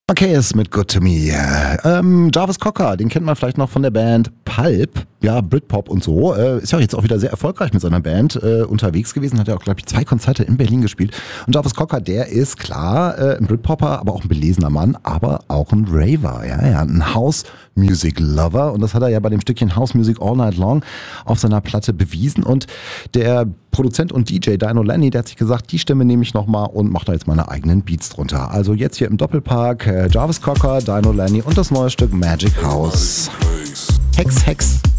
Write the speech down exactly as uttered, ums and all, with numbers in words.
Okay, ist mit Good to Me. Ähm, Jarvis Cocker, den kennt man vielleicht noch von der Band Pulp. Ja, Britpop und so. Äh, ist ja jetzt auch wieder sehr erfolgreich mit seiner Band äh, unterwegs gewesen. Hat ja auch, glaube ich, zwei Konzerte in Berlin gespielt. Und Jarvis Cocker, der ist klar äh, ein Britpopper, aber auch ein belesener Mann, aber auch ein Raver. Ja, ja, ein House Music Lover. Und das hat er ja bei dem Stückchen House Music All Night Long auf seiner Platte bewiesen. Und der Produzent und D J Dino Lenny, der hat sich gesagt, die Stimme nehme ich nochmal und mache da jetzt meine eigenen Beats drunter. Also jetzt hier im Doppelpark äh, Jarvis Cocker, Dino Lenny und das neue Stück Magic House. Hex, Hex.